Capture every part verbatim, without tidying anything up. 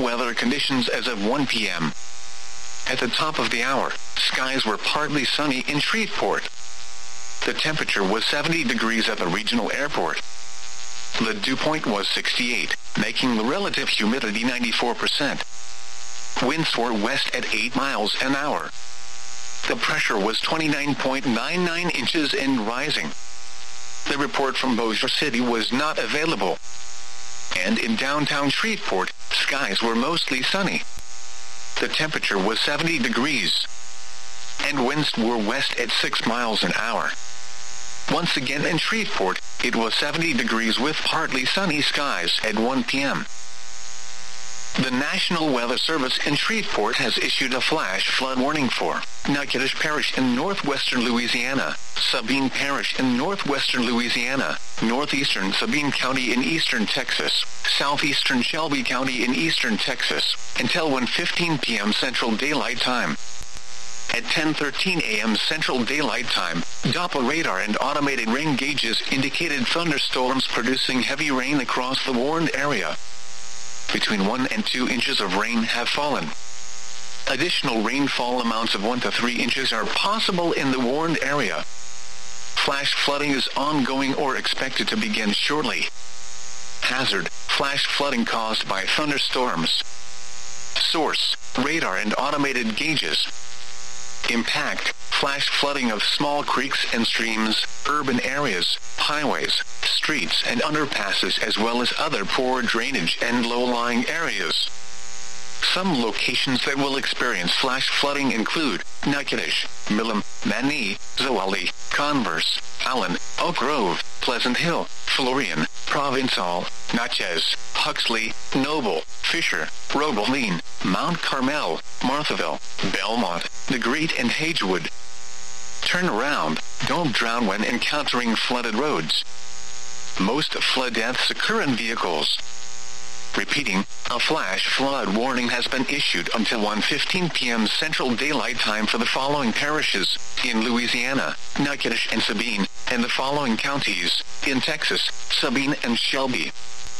weather conditions as of one p m At the top of the hour, skies were partly sunny in Shreveport. The temperature was seventy degrees at the regional airport. The dew point was sixty-eight, making the relative humidity ninety-four percent. Winds were west at eight miles an hour. The pressure was twenty-nine point nine nine inches and rising. The report from Bossier City was not available. And in downtown Shreveport, skies were mostly sunny. The temperature was seventy degrees. And winds were west at six miles an hour. Once again in Shreveport, it was seventy degrees with partly sunny skies at one p m The National Weather Service in Shreveport has issued a flash flood warning for Natchitoches Parish in northwestern Louisiana, Sabine Parish in northwestern Louisiana, northeastern Sabine County in eastern Texas, southeastern Shelby County in eastern Texas, until one fifteen p m Central Daylight Time. At ten thirteen a m Central Daylight Time, Doppler radar and automated rain gauges indicated thunderstorms producing heavy rain across the warned area. Between one and two inches of rain have fallen. Additional rainfall amounts of one to three inches are possible in the warned area. Flash flooding is ongoing or expected to begin shortly. Hazard: flash flooding caused by thunderstorms. Source: radar and automated gauges. Impact: flash flooding of small creeks and streams, urban areas, highways, streets and underpasses, as well as other poor drainage and low-lying areas. Some locations that will experience flash flooding include Natchitoches, Milam, Mani, Zwolle, Converse, Allen, Oak Grove, Pleasant Hill, Florian, Provençal, Natchez, Huxley, Noble, Fisher, Robeline, Mount Carmel, Marthaville, Belmont, Negrete and Hagewood. Turn around, don't drown when encountering flooded roads. Most flood deaths occur in vehicles. Repeating, a flash flood warning has been issued until one fifteen p m Central Daylight Time for the following parishes in Louisiana, Natchitoches and Sabine, and the following counties in Texas, Sabine and Shelby.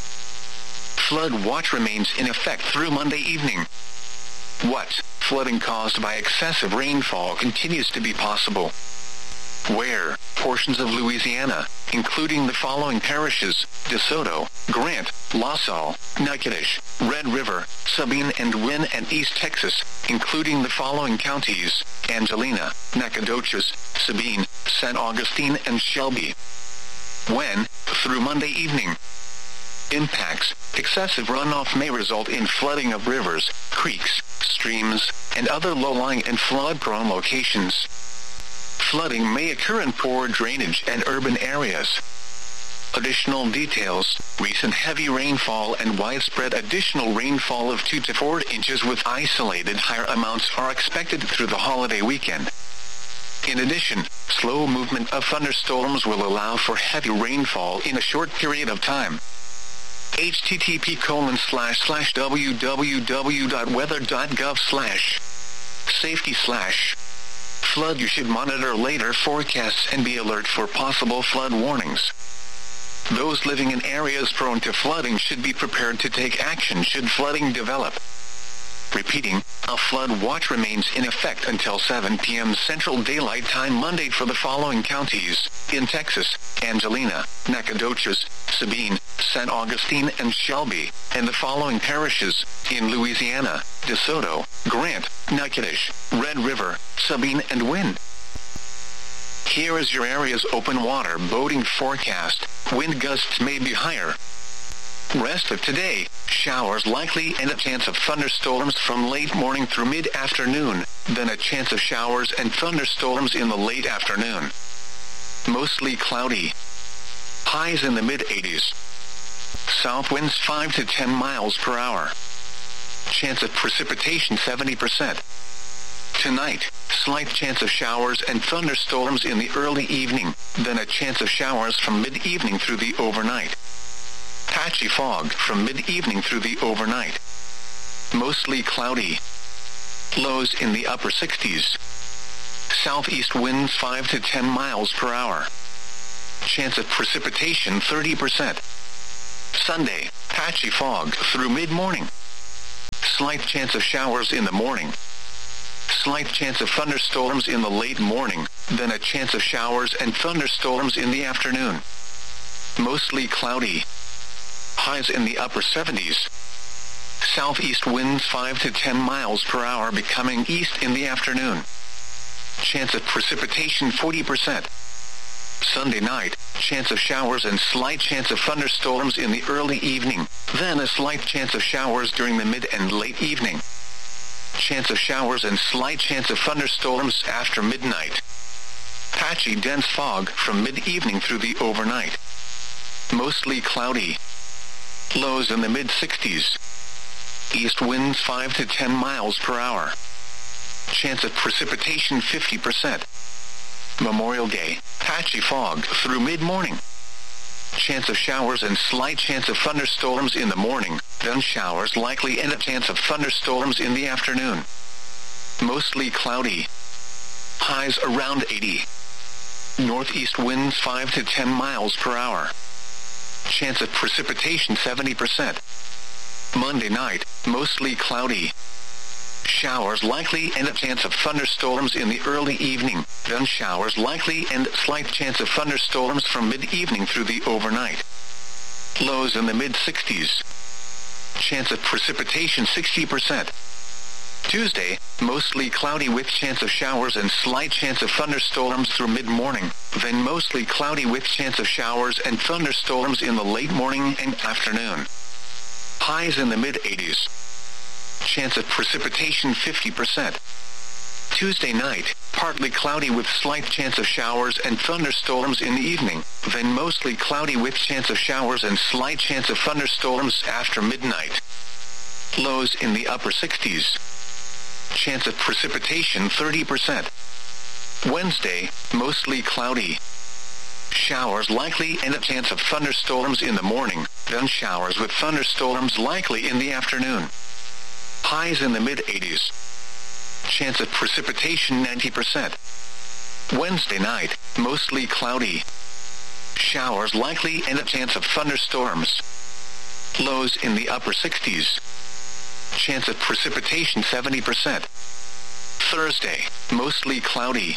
Flood watch remains in effect through Monday evening. What? Flooding caused by excessive rainfall continues to be possible. Where? Portions of Louisiana, including the following parishes: DeSoto, Grant, La Salle, Natchitoches, Red River, Sabine and Wynne, and East Texas, including the following counties: Angelina, Nacogdoches, Sabine, Saint Augustine and Shelby. When? Through Monday evening. Impacts: excessive runoff may result in flooding of rivers, creeks, streams, and other low-lying and flood-prone locations. Flooding may occur in poor drainage and urban areas. Additional details: recent heavy rainfall and widespread additional rainfall of two to four inches with isolated higher amounts are expected through the holiday weekend. In addition, slow movement of thunderstorms will allow for heavy rainfall in a short period of time. http colon slash slash www.weather.gov slash safety slash flood. You should monitor later forecasts and be alert for possible flood warnings. Those living in areas prone to flooding should be prepared to take action should flooding develop. Repeating, a flood watch remains in effect until seven p m Central Daylight Time Monday for the following counties in Texas: Angelina, Nacogdoches, Sabine, Saint Augustine and Shelby, and the following parishes in Louisiana: DeSoto, Grant, Natchitoches, Red River, Sabine and Wynne. Here is your area's open water boating forecast. Wind gusts may be higher. Rest of today, showers likely and a chance of thunderstorms from late morning through mid-afternoon, then a chance of showers and thunderstorms in the late afternoon. Mostly cloudy. Highs in the mid-eighties. South winds five to ten miles per hour. Chance of precipitation seventy percent. Tonight, slight chance of showers and thunderstorms in the early evening, then a chance of showers from mid-evening through the overnight. Patchy fog from mid-evening through the overnight. Mostly cloudy. Lows in the upper sixties. Southeast winds five to ten miles per hour. Chance of precipitation thirty percent. Sunday, patchy fog through mid-morning. slight chance of showers in the morning. Slight chance of thunderstorms in the late morning, then a chance of showers and thunderstorms in the afternoon. Mostly cloudy. Highs in the upper seventies. Southeast winds five to ten miles per hour becoming east in the afternoon. Chance of precipitation forty percent. Sunday night, chance of showers and slight chance of thunderstorms in the early evening, then a slight chance of showers during the mid and late evening. Chance of showers and slight chance of thunderstorms after midnight. Patchy dense fog from mid-evening through the overnight. Mostly cloudy. Lows in the mid-sixties. East winds five to ten miles per hour. Chance of precipitation fifty percent. Memorial Day, patchy fog through mid-morning. Chance of showers and slight chance of thunderstorms in the morning, then showers likely and a chance of thunderstorms in the afternoon. Mostly cloudy. Highs around eighty. Northeast winds five to ten miles per hour. Chance of precipitation seventy percent. Monday night, mostly cloudy. Showers likely and a chance of thunderstorms in the early evening, then showers likely and slight chance of thunderstorms from mid-evening through the overnight. Lows in the mid-sixties. Chance of precipitation sixty percent. Tuesday, mostly cloudy with chance of showers and slight chance of thunderstorms through mid-morning, then mostly cloudy with chance of showers and thunderstorms in the late morning and afternoon. Highs in the mid-eighties. Chance of precipitation fifty percent. Tuesday night, partly cloudy with slight chance of showers and thunderstorms in the evening, then mostly cloudy with chance of showers and slight chance of thunderstorms after midnight. Lows in the upper sixties. Chance of precipitation thirty percent. Wednesday, mostly cloudy. Showers likely and a chance of thunderstorms in the morning, then showers with thunderstorms likely in the afternoon. Highs in the mid-eighties. Chance of precipitation ninety percent. Wednesday night, mostly cloudy. Showers likely and a chance of thunderstorms. Lows in the upper sixties. Chance of precipitation seventy percent. Thursday, mostly cloudy.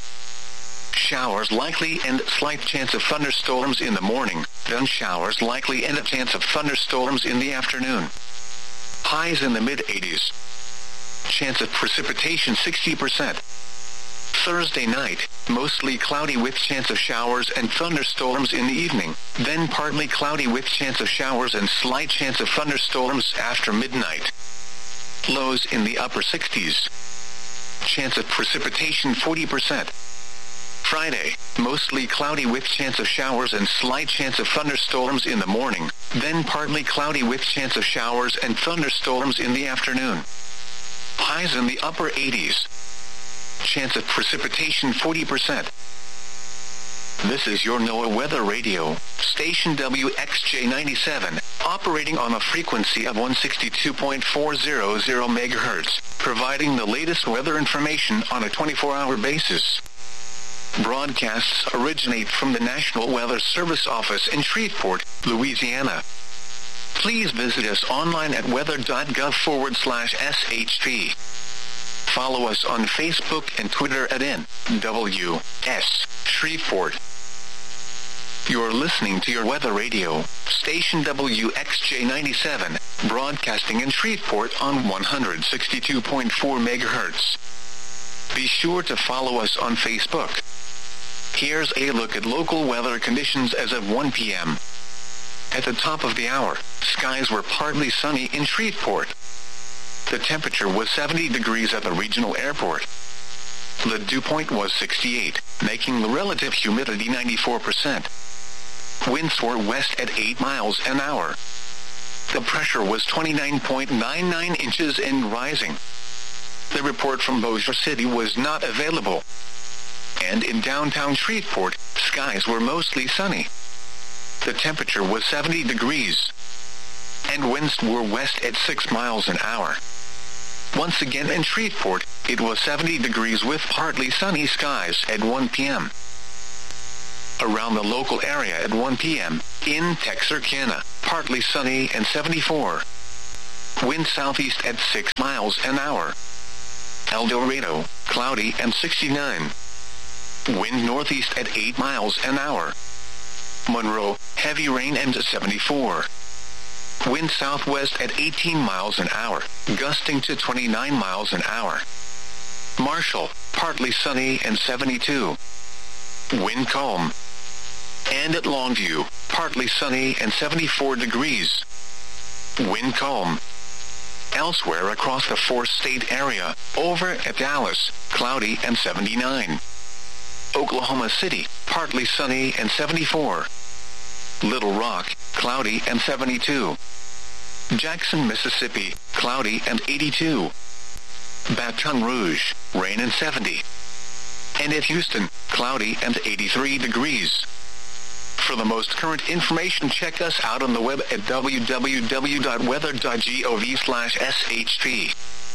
Showers likely and slight chance of thunderstorms in the morning, then showers likely and a chance of thunderstorms in the afternoon. Highs in the mid-eighties. Chance of precipitation sixty percent. Thursday night, mostly cloudy with chance of showers and thunderstorms in the evening, then partly cloudy with chance of showers and slight chance of thunderstorms after midnight. Lows in the upper sixties. Chance of precipitation forty percent. Friday, mostly cloudy with chance of showers and slight chance of thunderstorms in the morning, then partly cloudy with chance of showers and thunderstorms in the afternoon. Highs in the upper eighties. Chance of precipitation forty percent. This is your NOAA Weather Radio, station W X J ninety-seven, operating on a frequency of one sixty-two point four hundred megahertz, providing the latest weather information on a twenty-four hour basis. Broadcasts originate from the National Weather Service office in Shreveport, Louisiana. Please visit us online at weather.gov forward slash SHP. Follow us on Facebook and Twitter at N W S Shreveport. You're listening to your Weather Radio, station W X J ninety-seven, broadcasting in Shreveport on one sixty-two point four megahertz. Be sure to follow us on Facebook. Here's a look at local weather conditions as of one p m At the top of the hour, skies were partly sunny in Shreveport. The temperature was seventy degrees at the regional airport. The dew point was sixty-eight, making the relative humidity ninety-four percent. Winds were west at eight miles an hour. The pressure was twenty-nine point nine nine inches and rising. The report from Bossier City was not available. And in downtown Shreveport, skies were mostly sunny. The temperature was seventy degrees. And winds were west at six miles an hour. Once again in Shreveport, it was seventy degrees with partly sunny skies at one p m Around the local area at one p m, in Texarkana, partly sunny and seventy-four. wind southeast at six miles an hour. El Dorado, cloudy and sixty-nine. Wind northeast at eight miles an hour. Monroe, heavy rain and seventy-four. Wind southwest at eighteen miles an hour, gusting to twenty-nine miles an hour. Marshall, partly sunny and seventy-two. Wind calm. And at Longview, partly sunny and seventy-four degrees. Wind calm. Elsewhere across the four-state area, over at Dallas, cloudy and seventy-nine. Oklahoma City, partly sunny and seventy-four. Little Rock, cloudy and seventy-two. Jackson, Mississippi, cloudy and eighty-two. Baton Rouge, rain and seventy. And at Houston, cloudy and eighty-three degrees. For the most current information, check us out on the web at w w w dot weather dot gov slash s h p.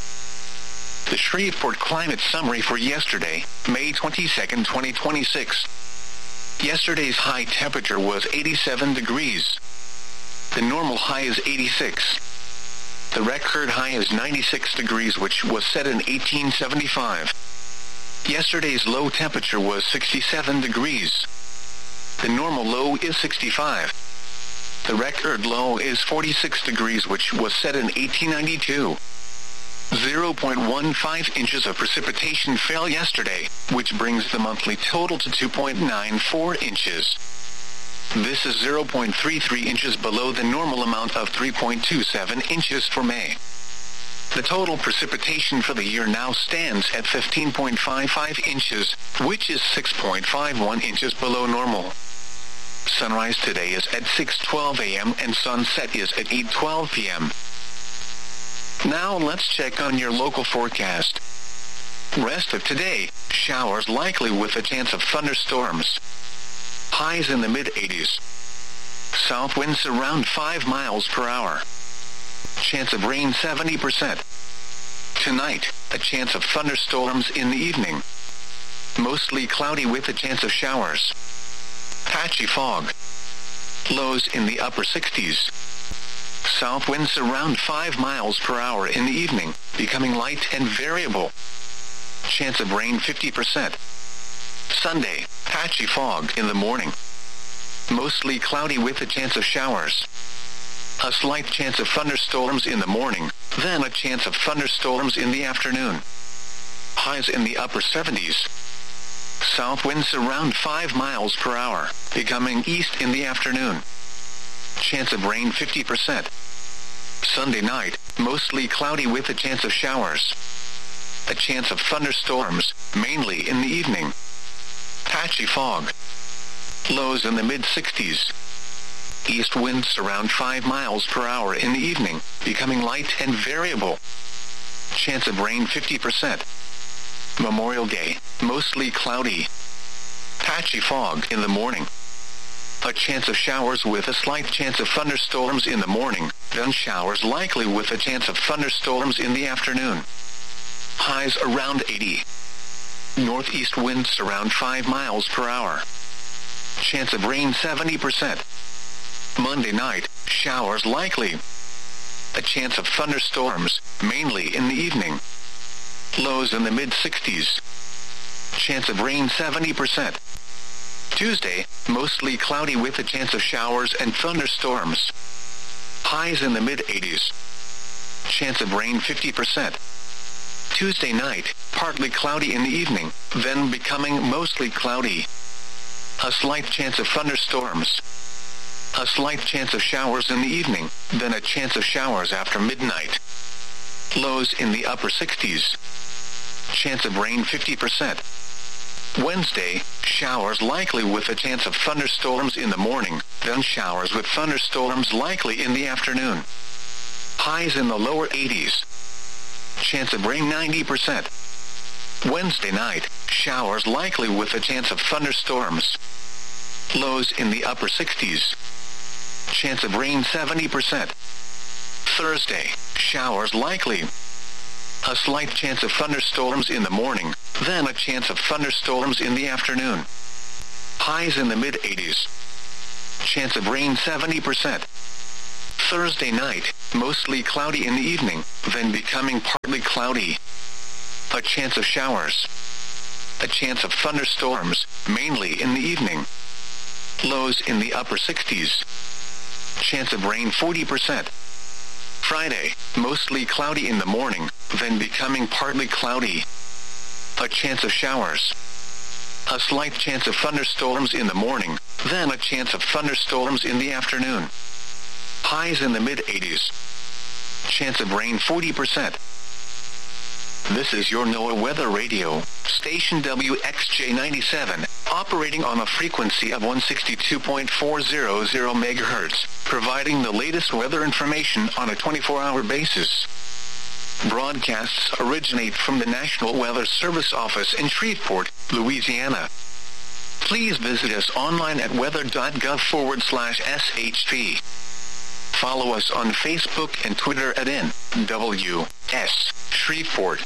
The Shreveport Climate Summary for yesterday, May twenty-second, twenty twenty-six. Yesterday's high temperature was eighty-seven degrees. The normal high is eighty-six. The record high is ninety-six degrees, which was set in eighteen seventy-five. Yesterday's low temperature was sixty-seven degrees. The normal low is sixty-five. The record low is forty-six degrees, which was set in eighteen ninety-two. zero point one five inches of precipitation fell yesterday, which brings the monthly total to two point nine four inches. This is zero point three three inches below the normal amount of three point two seven inches for May. The total precipitation for the year now stands at fifteen point five five inches, which is six point five one inches below normal. Sunrise today is at six twelve a m and sunset is at eight twelve p m Now let's check on your local forecast. Rest of today, showers likely with a chance of thunderstorms. Highs in the mid eighties. South winds around five miles per hour. Chance of rain seventy percent. Tonight, a chance of thunderstorms in the evening. Mostly cloudy with a chance of showers. Patchy fog. Lows in the upper sixties. South winds around five miles per hour in the evening, becoming light and variable. Chance of rain fifty percent. Sunday, patchy fog in the morning. Mostly cloudy with a chance of showers. A slight chance of thunderstorms in the morning, then a chance of thunderstorms in the afternoon. Highs in the upper seventies. South winds around five miles per hour, becoming east in the afternoon. Chance of rain fifty percent. Sunday night, mostly cloudy with a chance of showers. A chance of thunderstorms, mainly in the evening. Patchy fog. Lows in the mid sixties. East winds around five miles per hour in the evening, becoming light and variable. Chance of rain fifty percent. Memorial Day, mostly cloudy. Patchy fog in the morning. A chance of showers with a slight chance of thunderstorms in the morning, then showers likely with a chance of thunderstorms in the afternoon. Highs around eighty. Northeast winds around five miles per hour. Chance of rain seventy percent. Monday night, showers likely. A chance of thunderstorms, mainly in the evening. Lows in the mid sixties. Chance of rain seventy percent. Tuesday, mostly cloudy with a chance of showers and thunderstorms. Highs in the mid eighties. Chance of rain fifty percent. Tuesday night, partly cloudy in the evening, then becoming mostly cloudy. A slight chance of thunderstorms. A slight chance of showers in the evening, then a chance of showers after midnight. Lows in the upper sixties. Chance of rain fifty percent. Wednesday, showers likely with a chance of thunderstorms in the morning, then showers with thunderstorms likely in the afternoon. Highs in the lower eighties. Chance of rain ninety percent. Wednesday night, showers likely with a chance of thunderstorms. Lows in the upper sixties. Chance of rain seventy percent. Thursday, showers likely. A slight chance of thunderstorms in the morning, then a chance of thunderstorms in the afternoon. Highs in the mid eighties. Chance of rain seventy percent. Thursday night, mostly cloudy in the evening, then becoming partly cloudy. A chance of showers. A chance of thunderstorms, mainly in the evening. Lows in the upper sixties. Chance of rain forty percent. Friday, mostly cloudy in the morning, then becoming partly cloudy. A chance of showers. A slight chance of thunderstorms in the morning, then a chance of thunderstorms in the afternoon. Highs in the mid-eighties. Chance of rain forty percent. This is your NOAA Weather Radio, station W X J ninety-seven, operating on a frequency of one sixty-two point four hundred megahertz, providing the latest weather information on a twenty-four hour basis. Broadcasts originate from the National Weather Service office in Shreveport, Louisiana. Please visit us online at weather.gov forward slash SHP. Follow us on Facebook and Twitter at N W S Shreveport.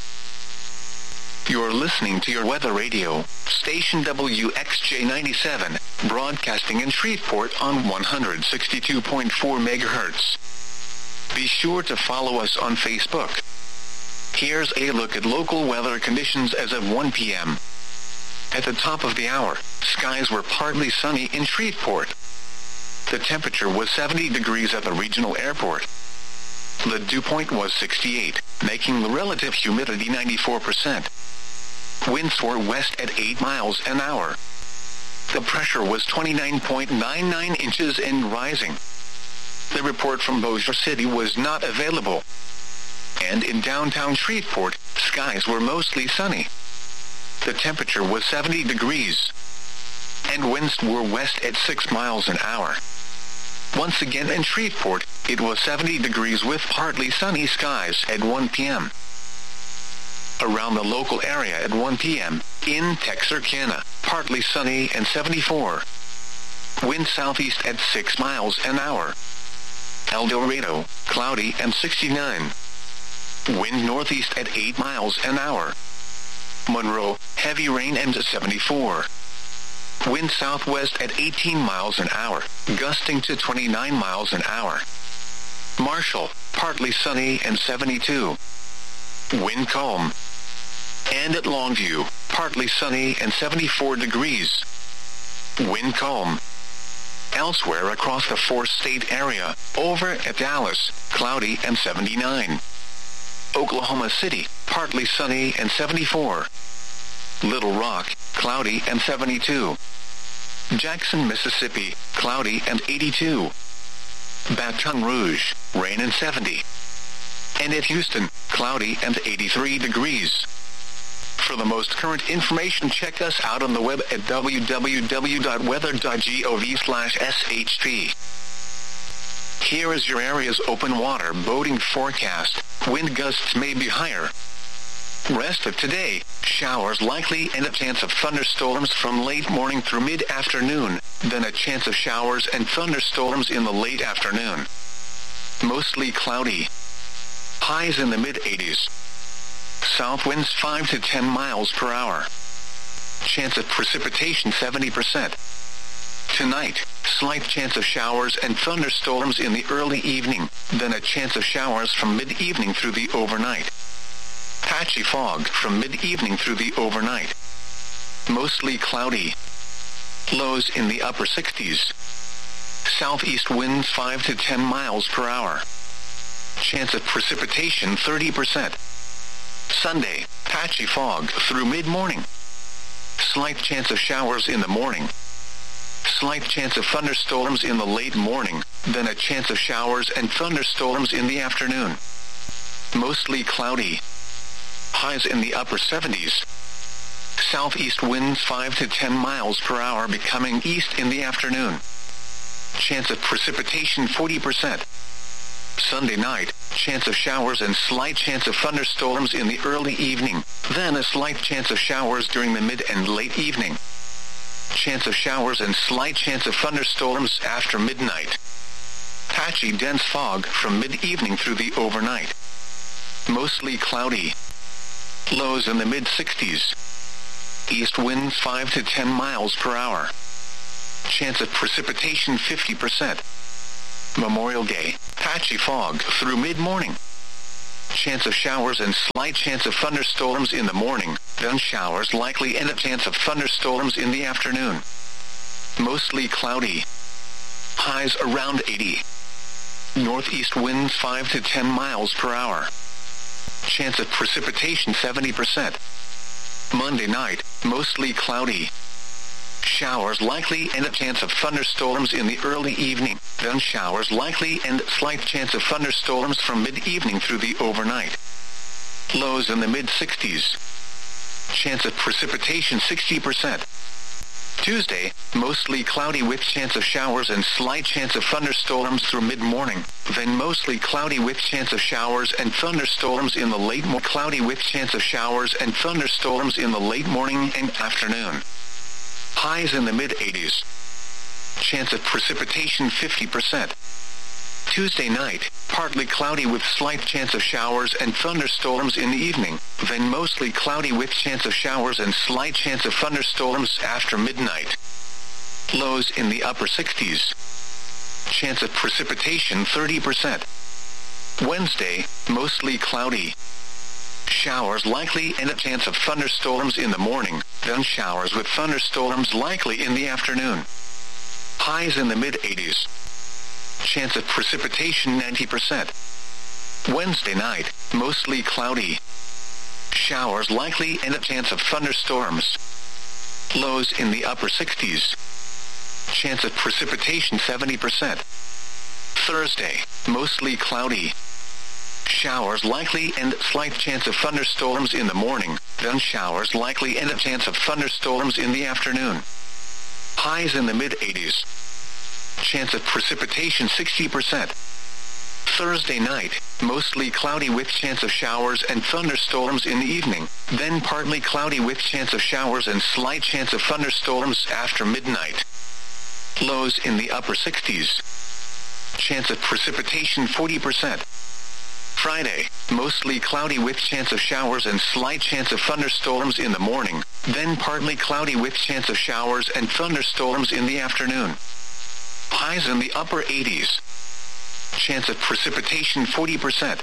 You're listening to your Weather Radio, station W X J ninety-seven, broadcasting in Shreveport on one sixty-two point four megahertz. Be sure to follow us on Facebook. Here's a look at local weather conditions as of one p.m. At the top of the hour, skies were partly sunny in Shreveport. The temperature was seventy degrees at the regional airport. The dew point was sixty-eight, making the relative humidity ninety-four percent. Winds were west at eight miles an hour. The pressure was twenty-nine point nine nine inches and rising. The report from Bossier City was not available. And in downtown Shreveport, skies were mostly sunny. The temperature was seventy degrees. And winds were west at six miles an hour. Once again in Shreveport, it was seventy degrees with partly sunny skies at one p.m. Around the local area at one p.m., in Texarkana, partly sunny and seventy-four. Wind southeast at six miles an hour. El Dorado, cloudy and sixty-nine. Wind northeast at eight miles an hour. Monroe, heavy rain and seventy-four. Wind southwest at eighteen miles an hour, gusting to twenty-nine miles an hour. Marshall, partly sunny and seventy-two. Wind calm. And at Longview, partly sunny and seventy-four degrees. Wind calm. Elsewhere across the four-state area, over at Dallas, cloudy and seventy-nine. Oklahoma City, partly sunny and seventy-four. Little Rock, cloudy and seventy-two. Jackson, Mississippi, cloudy and eighty-two. Baton Rouge, rain and seventy. And at Houston, cloudy and eighty-three degrees. For the most current information, check us out on the web at w w w dot weather dot gov slash S H P. Here is your area's open water boating forecast. Wind gusts may be higher. Rest of today, showers likely and a chance of thunderstorms from late morning through mid-afternoon, then a chance of showers and thunderstorms in the late afternoon. Mostly cloudy. Highs in the mid-eighties. South winds five to ten miles per hour. Chance of precipitation seventy percent. Tonight, slight chance of showers and thunderstorms in the early evening, then a chance of showers from mid-evening through the overnight. Patchy fog from mid-evening through the overnight. Mostly cloudy. Lows in the upper sixties. Southeast winds five to ten miles per hour. Chance of precipitation thirty percent. Sunday, patchy fog through mid-morning. Slight chance of showers in the morning. Slight chance of thunderstorms in the late morning, then a chance of showers and thunderstorms in the afternoon. Mostly cloudy. Highs in the upper seventies. Southeast winds five to ten miles per hour becoming east in the afternoon. Chance of precipitation forty percent. Sunday night, chance of showers and slight chance of thunderstorms in the early evening, then a slight chance of showers during the mid and late evening. Chance of showers and slight chance of thunderstorms after midnight. Patchy dense fog from mid-evening through the overnight. Mostly cloudy. Lows in the mid-sixties. East winds five to ten miles per hour. Chance of precipitation fifty percent. Memorial Day, patchy fog through mid-morning. Chance of showers and slight chance of thunderstorms in the morning, then showers likely and a chance of thunderstorms in the afternoon. Mostly cloudy. Highs around eighty. Northeast winds five to ten miles per hour. Chance of precipitation seventy percent. Monday night, mostly cloudy. Showers likely and a chance of thunderstorms in the early evening, then showers likely and slight chance of thunderstorms from mid-evening through the overnight. Lows in the mid-sixties. Chance of precipitation sixty percent. Tuesday, mostly cloudy with chance of showers and slight chance of thunderstorms through mid-morning, then mostly cloudy with chance of showers and thunderstorms in the late morning. Cloudy with chance of showers and thunderstorms in the late morning and afternoon. Highs in the mid-eighties. Chance of precipitation fifty percent. Tuesday night, partly cloudy with slight chance of showers and thunderstorms in the evening, then mostly cloudy with chance of showers and slight chance of thunderstorms after midnight. Lows in the upper sixties. Chance of precipitation thirty percent. Wednesday, mostly cloudy. Showers likely and a chance of thunderstorms in the morning, then showers with thunderstorms likely in the afternoon. Highs in the mid-eighties. Chance of precipitation ninety percent. Wednesday night, mostly cloudy. Showers likely and a chance of thunderstorms. Lows in the upper sixties. Chance of precipitation seventy percent. Thursday, mostly cloudy. Showers likely and slight chance of thunderstorms in the morning, then showers likely and a chance of thunderstorms in the afternoon. Highs in the mid-eighties. Chance of precipitation sixty percent. Thursday night, mostly cloudy with chance of showers and thunderstorms in the evening, then partly cloudy with chance of showers and slight chance of thunderstorms after midnight. Lows in the upper sixties. Chance of precipitation forty percent. Friday, mostly cloudy with chance of showers and slight chance of thunderstorms in the morning, then partly cloudy with chance of showers and thunderstorms in the afternoon. Highs in the upper eighties. Chance of precipitation forty percent.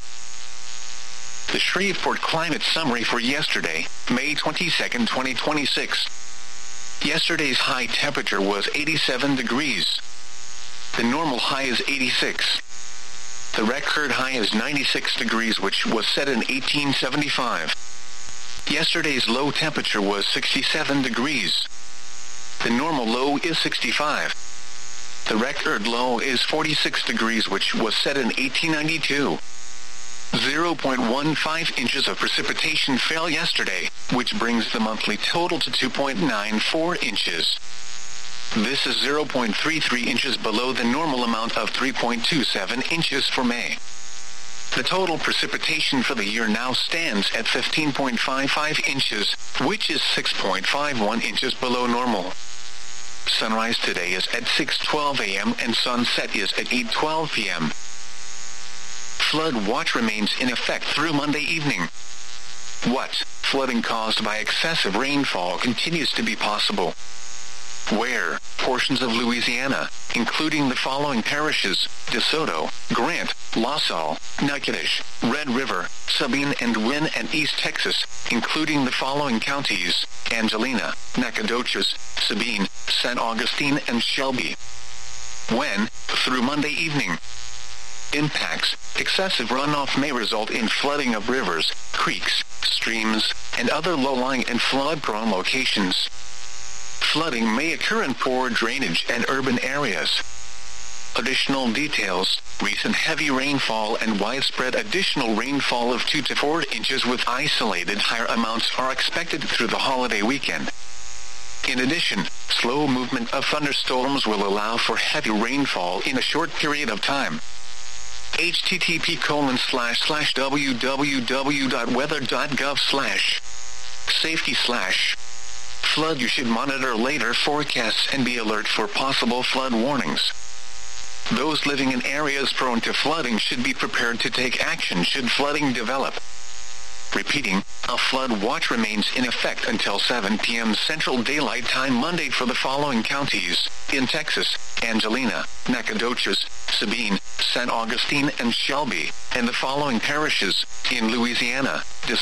The Shreveport Climate Summary for yesterday, May twenty-second, twenty twenty-six. Yesterday's high temperature was eighty-seven degrees. The normal high is eighty-six. The record high is ninety-six degrees, which was set in eighteen seventy-five. Yesterday's low temperature was sixty-seven degrees. The normal low is sixty-five. The record low is forty-six degrees, which was set in eighteen ninety-two. zero point one five inches of precipitation fell yesterday, which brings the monthly total to two point nine four inches. This is zero point three three inches below the normal amount of three point two seven inches for May. The total precipitation for the year now stands at fifteen point five five inches, which is six point five one inches below normal. Sunrise today is at six twelve a m and sunset is at eight twelve p m Flood watch remains in effect through Monday evening. What? Flooding caused by excessive rainfall continues to be possible. Where? Portions of Louisiana, including the following parishes: DeSoto, Grant, La Salle, Natchitoches, Red River, Sabine and Wynne, and East Texas, including the following counties: Angelina, Nacogdoches, Sabine, Saint Augustine, and Shelby. When? Through Monday evening. Impacts: excessive runoff may result in flooding of rivers, creeks, streams, and other low-lying and flood-prone locations. Flooding may occur in poor drainage and urban areas. Additional details: recent heavy rainfall and widespread additional rainfall of two to four inches with isolated higher amounts are expected through the holiday weekend. In addition, slow movement of thunderstorms will allow for heavy rainfall in a short period of time. http colon slash slash www dot weather dot gov slash safety slash flood. You should monitor later forecasts and be alert for possible flood warnings. Those living in areas prone to flooding should be prepared to take action should flooding develop. repeating, a flood watch remains in effect until seven p.m. Central Daylight Time Monday for the following counties: in Texas, Angelina, Nacogdoches, Sabine, Saint Augustine, and Shelby, and the following parishes: in Louisiana,